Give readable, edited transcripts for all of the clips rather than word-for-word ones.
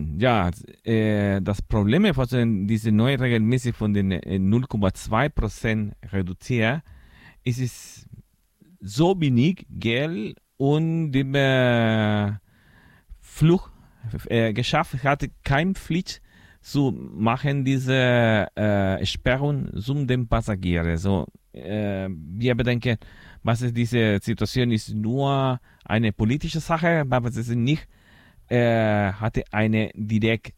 Ja, das Problem von diese neue regelmäßig von den 0,2% reduziert, ist es so wenig Geld und die Flug geschafft hatte kein Pflicht zu machen diese Sperrung zum den Passagieren. So, wir bedenken, was ist diese Situation ist nur eine politische Sache, aber es ist nicht hatte eine direkt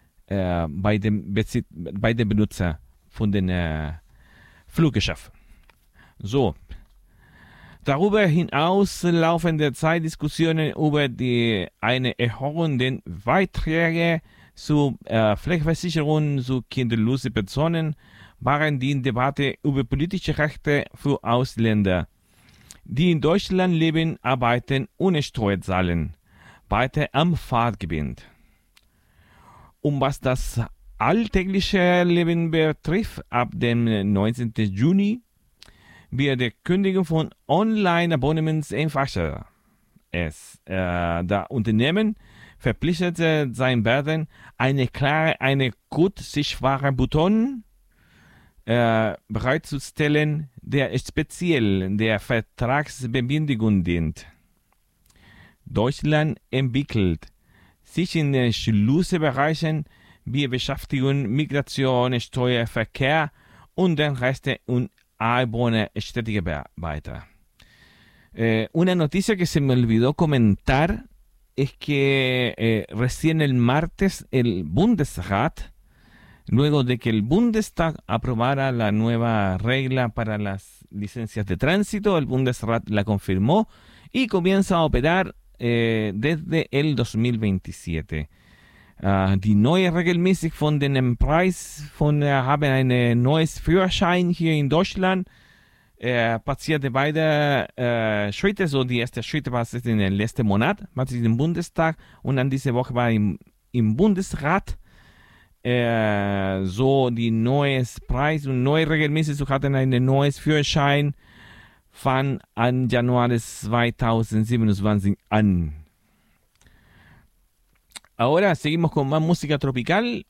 bei dem Benutzer von den Fluggesellschaften. So, darüber hinaus laufen derzeit Diskussionen über eine Erhöhung der Beiträge zur Pflegeversicherung zu kinderlosen Personen, waren die Debatte über politische Rechte für Ausländer, die in Deutschland leben, arbeiten und Steuern zahlen, weiter am Fahrtgebiet. Was das alltägliche Leben betrifft, ab dem 19. Juni wird die Kündigung von Online-Abonnements einfacher. Da Unternehmen verpflichtet sein werden, eine gut sichtbare Button bereitzustellen, der speziell der Vertragsbewilligung dient. Deutschland entwickelt sich in den Schlüsselbereichen wie Beschäftigung, Migration, Steuer, Verkehr und den Rest und Einwohner estética weiter. Una noticia que se me olvidó comentar es que recién el martes el Bundesrat, luego de que el Bundestag aprobara la nueva regla para las licencias de tránsito, el Bundesrat la confirmó y comienza a operar desde el 2027. Die neue regelmäßig von den Preis haben ein neues Führerschein hier in Deutschland. Passierte beide Schritte, so die erste Schritt war es in den letzten Monat, war es im Bundestag und dann diese Woche war im Bundesrat. So die neues Preis und neu regelmäßig so hatten ein neues Führerschein von an Januar 2027 an. Ahora seguimos con más música tropical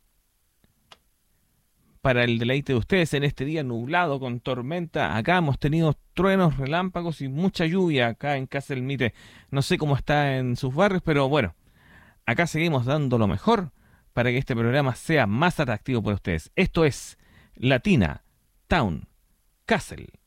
para el deleite de ustedes en este día nublado con tormenta. Acá hemos tenido truenos, relámpagos y mucha lluvia acá en Casa del Mite. No sé cómo está en sus barrios, pero bueno, acá seguimos dando lo mejor para que este programa sea más atractivo para ustedes. Esto es Latina Town Castle.